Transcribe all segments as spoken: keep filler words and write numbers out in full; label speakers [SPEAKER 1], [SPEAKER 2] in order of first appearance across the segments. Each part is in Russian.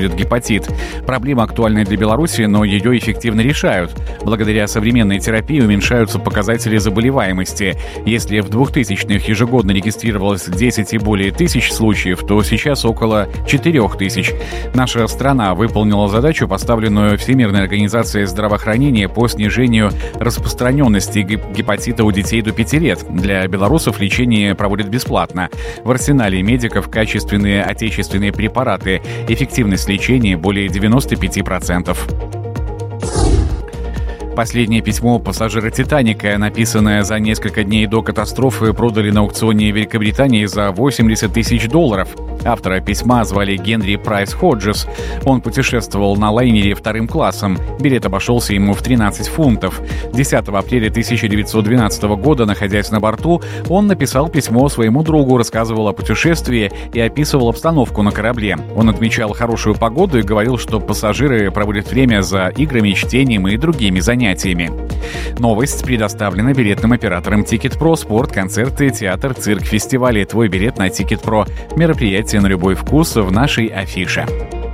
[SPEAKER 1] гепатит. Проблема актуальна для Беларуси, но ее эффективно решают. Благодаря современной терапии уменьшаются показатели заболеваемости. Если в двухтысячных ежегодно регистрировалось десять и более тысяч случаев, то сейчас около четырех тысяч. Наша страна выполнила задачу, поставленную Всемирной организацией здравоохранения по снижению распространенности гепатита у детей до пяти лет. Для белорусов лечение проводят бесплатно. В арсенале медиков качественные отечественные препараты. Эффективность лечения более девяносто пять процентов. Последнее письмо пассажира «Титаника», написанное за несколько дней до катастрофы, продали на аукционе Великобритании за восемьдесят тысяч долларов. Автора письма звали Генри Прайс Ходжес. Он путешествовал на лайнере вторым классом. Билет обошелся ему в тринадцать фунтов. десятого апреля тысяча девятьсот двенадцатого года, находясь на борту, он написал письмо своему другу, рассказывал о путешествии и описывал обстановку на корабле. Он отмечал хорошую погоду и говорил, что пассажиры проводят время за играми, чтением и другими занятиями. Новость предоставлена билетным оператором Ticket.Pro. Спорт, концерты, театр, цирк, фестивали. Твой билет на Ticket.Pro. Мероприятие на любой вкус в нашей афише.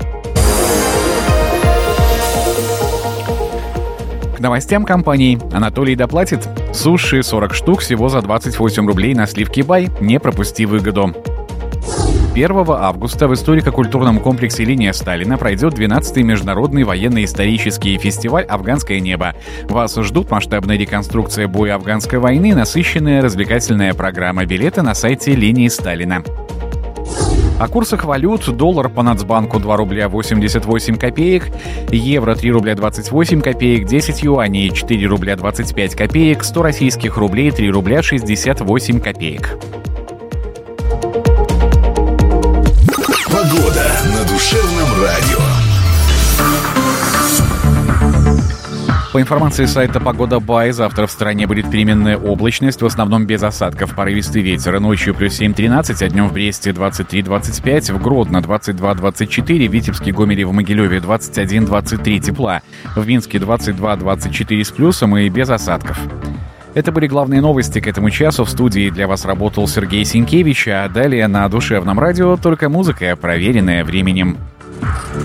[SPEAKER 1] К новостям компании. Анатолий доплатит. Суши сорок штук всего за двадцать восемь рублей на сливки бай. Не пропусти выгоду. первого августа в историко-культурном комплексе «Линия Сталина» пройдет двенадцатый международный военно-исторический фестиваль «Афганское небо». Вас ждут масштабная реконструкция боя афганской войны, насыщенная развлекательная программа. Билеты на сайте «Линии Сталина». О курсах валют: доллар по Нацбанку два рубля восемьдесят восемь копеек, евро три рубля двадцать восемь копеек, десять юаней четыре рубля двадцать пять копеек, сто российских рублей три рубля шестьдесят восемь копеек.
[SPEAKER 2] Погода на душевном радио.
[SPEAKER 1] По информации сайта «Погода Бай», завтра в стране будет переменная облачность, в основном без осадков, порывистый ветер. Ночью плюс семь тринадцать, а днем в Бресте двадцать три двадцать пять, в Гродно двадцать два двадцать четыре, в Витебске, Гомеле, в Могилеве двадцать один двадцать три тепла, в Минске двадцать два двадцать четыре с плюсом и без осадков. Это были главные новости к этому часу. В студии для вас работал Сергей Синкевич, а далее на душевном радио только музыка, проверенная временем.